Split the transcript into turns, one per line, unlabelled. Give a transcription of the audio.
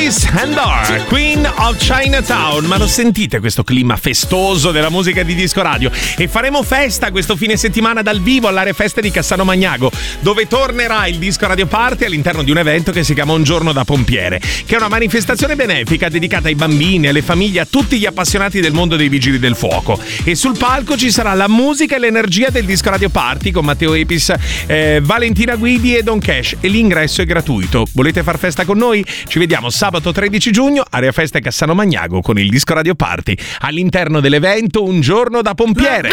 Alice Handler, Queen of Chinatown. Ma lo sentite questo clima festoso della musica di Disco Radio? E faremo festa questo fine settimana dal vivo all'Area Feste di Cassano Magnago, dove tornerà il Disco Radio Party all'interno di un evento che si chiama Un Giorno da Pompiere, che è una manifestazione benefica dedicata ai bambini, alle famiglie, a tutti gli appassionati del mondo dei vigili del fuoco. E sul palco ci sarà la musica e l'energia del Disco Radio Party con Matteo Epis, Valentina Guidi e Don Cash, e l'ingresso è gratuito. Volete far festa con noi? Ci vediamo sabato 13 giugno, Area Feste Cassano Magnago, con il Disco Radio Party all'interno dell'evento Un Giorno da Pompiere.